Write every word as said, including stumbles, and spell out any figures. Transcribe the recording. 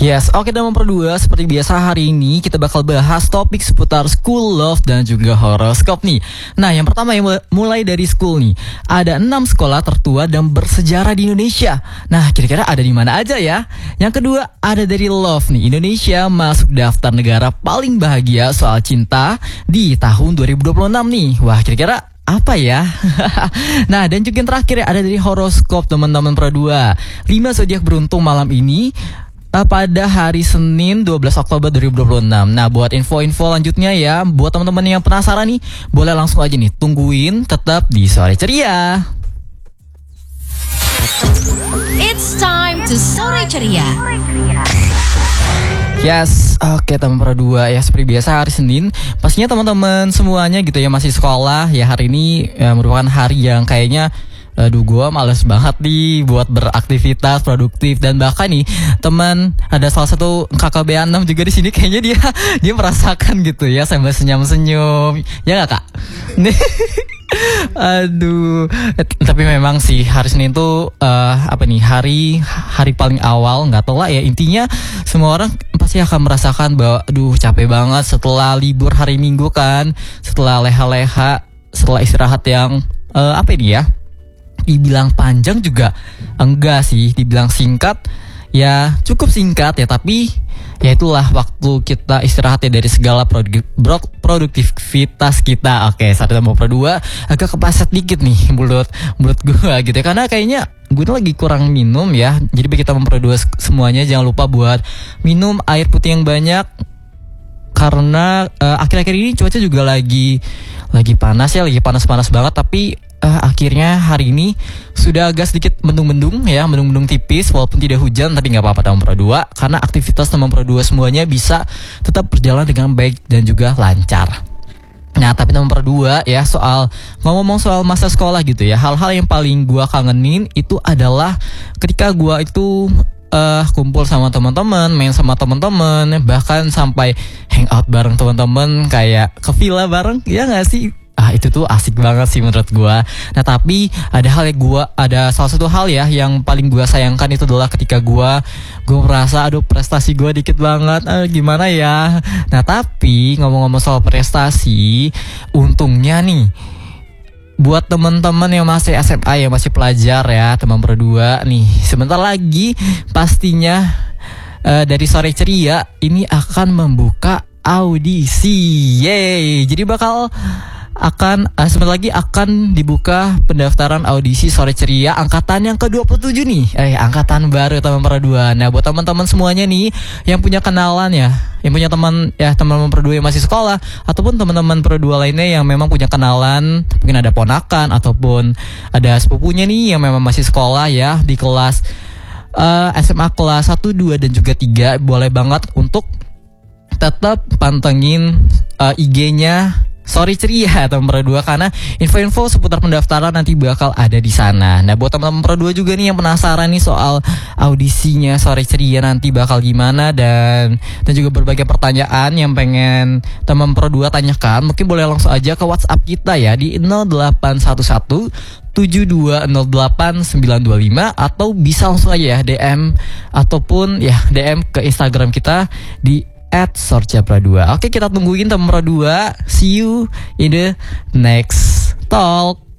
Yes, oke teman berdua, seperti biasa hari ini kita bakal bahas topik seputar school love dan juga horoskop nih. Nah, yang pertama yang mulai dari school nih. Ada enam sekolah tertua dan bersejarah di Indonesia. Nah, kira-kira ada di mana aja ya? Yang kedua, ada dari love nih. Indonesia masuk daftar negara paling bahagia soal cinta di tahun dua ribu dua puluh enam nih. Wah, kira-kira apa ya? Nah, dan juga yang terakhir ya, ada dari horoskop teman-teman Pro2. lima zodiak beruntung malam ini Uh, pada hari Senin dua belas Oktober dua ribu dua puluh enam. Nah, buat info-info lanjutnya ya, buat teman-teman yang penasaran nih, boleh langsung aja nih tungguin tetap di Sore Ceria. It's time to Sore Ceria. Yes, oke okay, teman Pro dua ya, seperti biasa hari Senin. Pastinya teman-teman semuanya gitu ya masih sekolah ya, hari ini ya, merupakan hari yang kayaknya aduh gue males banget nih buat beraktivitas produktif. Dan bahkan nih teman, ada salah satu K K B enam juga di sini, kayaknya dia dia merasakan gitu ya sambil senyum-senyum. Ya gak kak? Aduh, tapi memang sih hari Senin tuh uh, apa nih hari hari paling awal, nggak tahu lah ya, intinya semua orang pasti akan merasakan bahwa aduh capek banget setelah libur hari Minggu kan, setelah leha-leha, setelah istirahat yang uh, apa ini ya, dibilang panjang juga enggak sih, dibilang singkat ya cukup singkat ya, tapi ya itulah waktu kita istirahat ya dari segala produk, produktivitas kita. Oke, saat kita mau Pro dua agak kepaset dikit nih mulut mulut gue gitu ya, karena kayaknya gue lagi kurang minum ya. Jadi bagi kita mau Pro dua semuanya, jangan lupa buat minum air putih yang banyak, karena uh, akhir-akhir ini cuaca juga lagi lagi panas ya, lagi panas-panas banget. Tapi Uh, akhirnya hari ini sudah agak sedikit mendung-mendung ya, mendung-mendung tipis walaupun tidak hujan, tapi nggak apa-apa teman Pro dua, karena aktivitas teman Pro dua semuanya bisa tetap berjalan dengan baik dan juga lancar. Nah, tapi teman Pro dua ya, soal ngomong-ngomong soal masa sekolah gitu ya, hal-hal yang paling gua kangenin itu adalah ketika gua itu Uh, kumpul sama teman-teman, main sama teman-teman, bahkan sampai hangout bareng teman-teman, kayak ke villa bareng, ya nggak sih? Ah, itu tuh asik banget sih menurut gue. Nah, tapi ada hal yang gue, ada salah satu hal ya yang paling gue sayangkan itu adalah ketika gue gue merasa aduh prestasi gue dikit banget, ah, gimana ya. Nah, tapi ngomong-ngomong soal prestasi, untungnya nih buat teman-teman yang masih S M A, yang masih pelajar ya, teman Pro dua nih, sebentar lagi pastinya uh, dari Sore Ceria ini akan membuka audisi. Yeay. Jadi bakal akan uh, sebentar lagi akan dibuka pendaftaran audisi Sore Ceria angkatan yang ke dua puluh tujuh nih. Eh, angkatan baru teman Pro dua. Nah, buat teman-teman semuanya nih yang punya kenalan ya, yang punya teman ya, teman-teman Pro dua yang masih sekolah, ataupun teman-teman Pro dua lainnya yang memang punya kenalan, mungkin ada ponakan ataupun ada sepupunya nih yang memang masih sekolah ya di kelas uh, S M A kelas satu, dua dan juga tiga, boleh banget untuk tetap pantengin uh, I G-nya Sore Ceria teman Pro dua, karena info-info seputar pendaftaran nanti bakal ada di sana. Nah, buat teman-teman Pro dua juga nih yang penasaran nih soal audisinya Sore Ceria nanti bakal gimana, dan dan juga berbagai pertanyaan yang pengen teman Pro dua tanyakan, mungkin boleh langsung aja ke WhatsApp kita ya di nol delapan satu satu tujuh dua nol delapan sembilan dua lima, atau bisa langsung aja ya D M ataupun ya D M ke Instagram kita di at sorja pro dua. Oke, kita tungguin teman Pro dua. See you in the next talk.